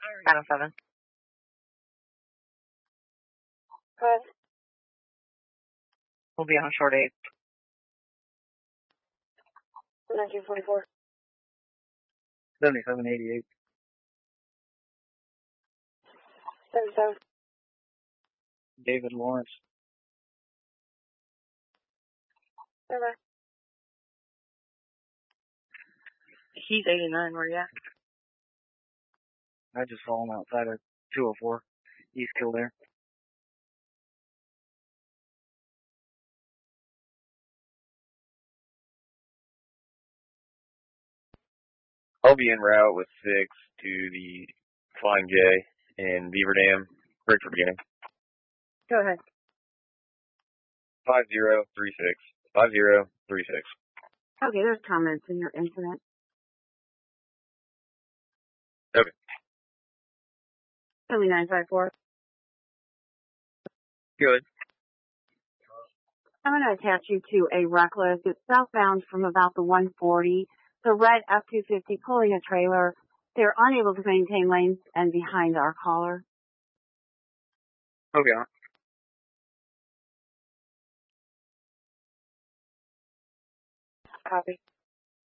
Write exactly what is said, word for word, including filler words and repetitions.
nine oh seven. Good. We'll be on short eight. nineteen forty-four. seventy-seven eighty-eight. seventy-seven. David Lawrence. Bye-bye. He's eighty-nine, where you at? I just saw him outside of two oh four. East Kildare. I'll be en route with six to the Flying J in Beaver Dam. Break for beginning. Go ahead. Five zero three six. Five zero three six. Okay, there's comments in your incident. Okay. seventy-nine fifty-four. Good. I'm going to attach you to a reckless. It's southbound from about the one forty. The red F two fifty pulling a trailer. They're unable to maintain lanes and behind our caller. Okay. Copy.